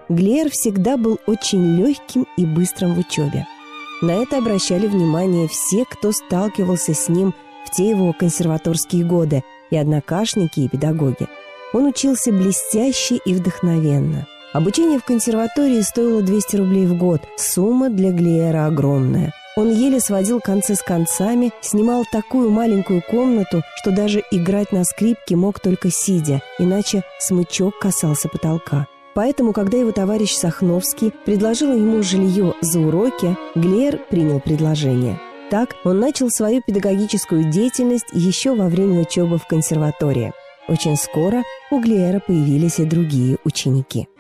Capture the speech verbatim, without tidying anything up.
Глиер всегда был очень легким и быстрым в учебе. На это обращали внимание все, кто сталкивался с ним в те его консерваторские годы, и однокашники, и педагоги. Он учился блестяще и вдохновенно. Обучение в консерватории стоило двести рублей в год. Сумма для Глиера огромная. Он еле сводил концы с концами, снимал такую маленькую комнату, что даже играть на скрипке мог только сидя, иначе смычок касался потолка. Поэтому, когда его товарищ Сахновский предложил ему жилье за уроки, Глиер принял предложение. Так он начал свою педагогическую деятельность еще во время учебы в консерватории. Очень скоро у Глиера появились и другие ученики.